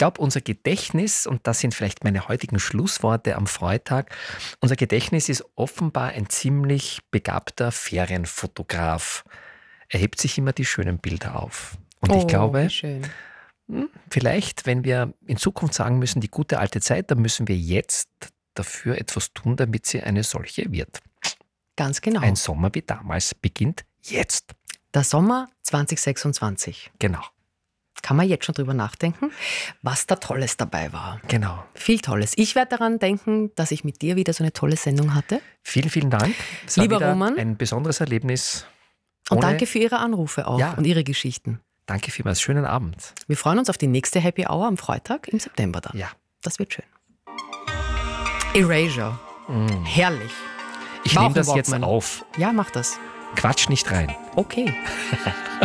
glaube, unser Gedächtnis, und das sind vielleicht meine heutigen Schlussworte am Freitag, unser Gedächtnis ist offenbar ein ziemlich begabter Ferienfotograf. Er hebt sich immer die schönen Bilder auf. Und ich Wie glaube, schön. vielleicht, wenn wir in Zukunft sagen müssen, die gute alte Zeit, dann müssen wir jetzt dafür etwas tun, damit sie eine solche wird. Ganz genau. Ein Sommer wie damals beginnt jetzt. Der Sommer 2026. Genau, Kann man jetzt schon drüber nachdenken, was da Tolles dabei war. genau. Viel Tolles. Ich werde daran denken, dass ich mit dir wieder so eine tolle Sendung hatte. Vielen, vielen Dank. Es war Lieber wieder Roman. ein besonderes Erlebnis. Und Ohne- danke für Ihre Anrufe auch Ja. und Ihre Geschichten. Danke vielmals. Schönen Abend. Wir freuen uns auf die nächste Happy Hour am Freitag im September dann. Ja. Das wird schön. Erasure. Herrlich. Ich War nehme auch ein das jetzt Walkman. auf. Ja, mach das. Quatsch nicht rein. Okay.